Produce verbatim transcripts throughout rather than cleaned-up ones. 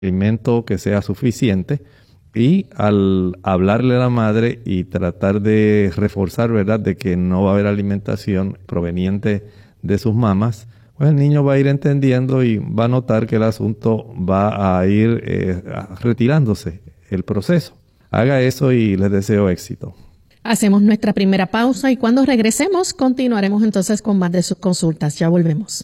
alimento que sea suficiente. Y al hablarle a la madre y tratar de reforzar, ¿verdad?, de que no va a haber alimentación proveniente de sus mamas, pues el niño va a ir entendiendo y va a notar que el asunto va a ir eh, retirándose el proceso. Haga eso y les deseo éxito. Hacemos nuestra primera pausa y cuando regresemos continuaremos entonces con más de sus consultas. Ya volvemos.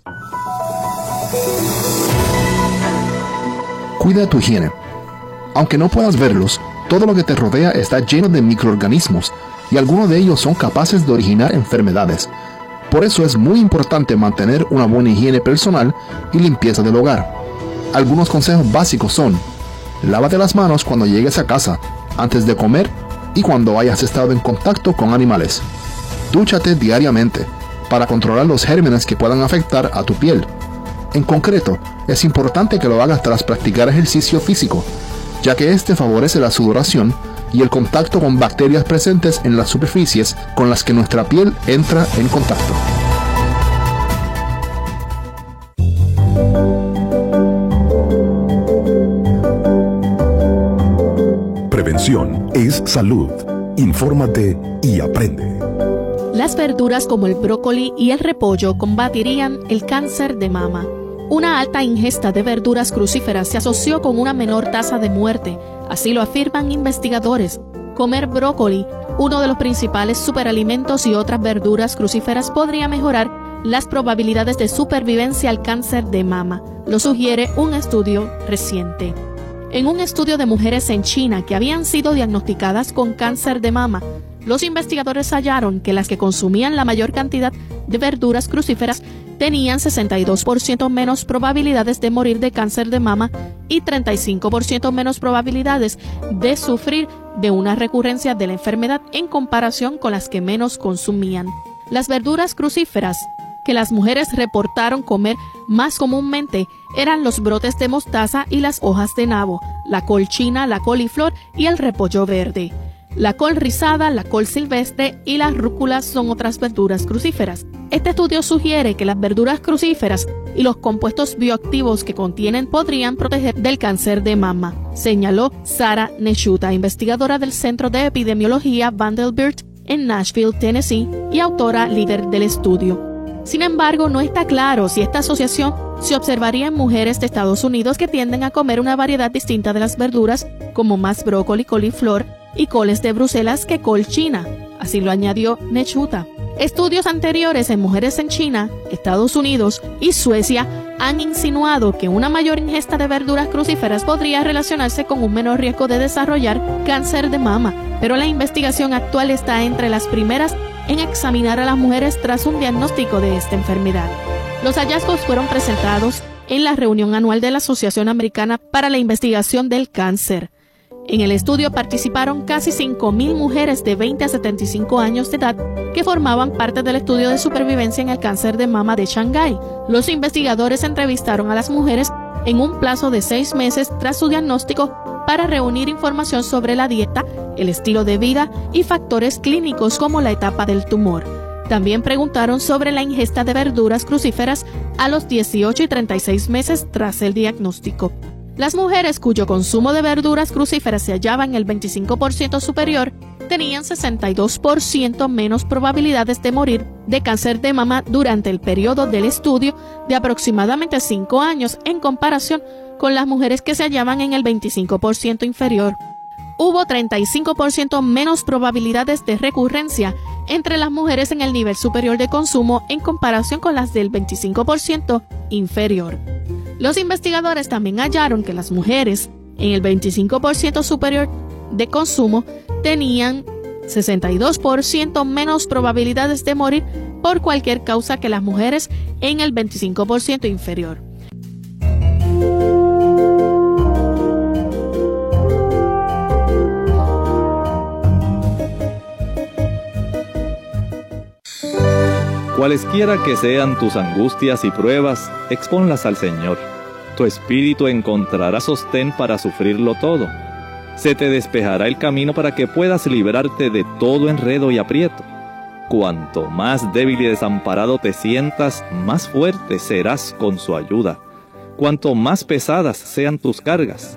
Cuida tu higiene. Aunque no puedas verlos, todo lo que te rodea está lleno de microorganismos y algunos de ellos son capaces de originar enfermedades. Por eso es muy importante mantener una buena higiene personal y limpieza del hogar. Algunos consejos básicos son: lávate las manos cuando llegues a casa, antes de comer y cuando hayas estado en contacto con animales. Dúchate diariamente para controlar los gérmenes que puedan afectar a tu piel. En concreto, es importante que lo hagas tras practicar ejercicio físico, ya que este favorece la sudoración y el contacto con bacterias presentes en las superficies con las que nuestra piel entra en contacto. Prevención es salud. Infórmate y aprende. Las verduras como el brócoli y el repollo combatirían el cáncer de mama. Una alta ingesta de verduras crucíferas se asoció con una menor tasa de muerte, así lo afirman investigadores. Comer brócoli, uno de los principales superalimentos, y otras verduras crucíferas podría mejorar las probabilidades de supervivencia al cáncer de mama, lo sugiere un estudio reciente. En un estudio de mujeres en China que habían sido diagnosticadas con cáncer de mama, los investigadores hallaron que las que consumían la mayor cantidad de verduras crucíferas tenían sesenta y dos por ciento menos probabilidades de morir de cáncer de mama y treinta y cinco por ciento menos probabilidades de sufrir de una recurrencia de la enfermedad en comparación con las que menos consumían. Las verduras crucíferas que las mujeres reportaron comer más comúnmente eran los brotes de mostaza y las hojas de nabo, la col china, la coliflor y el repollo verde. La col rizada, la col silvestre y las rúculas son otras verduras crucíferas. Este estudio sugiere que las verduras crucíferas y los compuestos bioactivos que contienen podrían proteger del cáncer de mama, señaló Sara Neshuta, investigadora del Centro de Epidemiología Vanderbilt en Nashville, Tennessee, y autora líder del estudio. Sin embargo, no está claro si esta asociación se observaría en mujeres de Estados Unidos que tienden a comer una variedad distinta de las verduras, como más brócoli, coliflor y coles de Bruselas que col china, así lo añadió Neshuta. Estudios anteriores en mujeres en China, Estados Unidos y Suecia han insinuado que una mayor ingesta de verduras crucíferas podría relacionarse con un menor riesgo de desarrollar cáncer de mama, pero la investigación actual está entre las primeras en examinar a las mujeres tras un diagnóstico de esta enfermedad. Los hallazgos fueron presentados en la reunión anual de la Asociación Americana para la Investigación del Cáncer. En el estudio participaron casi cinco mil mujeres de veinte a setenta y cinco años de edad que formaban parte del estudio de supervivencia en el cáncer de mama de Shanghái. Los investigadores entrevistaron a las mujeres en un plazo de seis meses tras su diagnóstico para reunir información sobre la dieta, el estilo de vida y factores clínicos como la etapa del tumor. También preguntaron sobre la ingesta de verduras crucíferas a los dieciocho y treinta y seis meses tras el diagnóstico. Las mujeres cuyo consumo de verduras crucíferas se hallaba en el veinticinco por ciento superior tenían sesenta y dos por ciento menos probabilidades de morir de cáncer de mama durante el periodo del estudio de aproximadamente cinco años en comparación con las mujeres que se hallaban en el veinticinco por ciento inferior. Hubo treinta y cinco por ciento menos probabilidades de recurrencia entre las mujeres en el nivel superior de consumo en comparación con las del veinticinco por ciento inferior. Los investigadores también hallaron que las mujeres en el veinticinco por ciento superior de consumo tenían sesenta y dos por ciento menos probabilidades de morir por cualquier causa que las mujeres en el veinticinco por ciento inferior. Cualesquiera que sean tus angustias y pruebas, expónlas al Señor. Tu espíritu encontrará sostén para sufrirlo todo. Se te despejará el camino para que puedas librarte de todo enredo y aprieto. Cuanto más débil y desamparado te sientas, más fuerte serás con su ayuda. cuanto más pesadas sean tus cargas.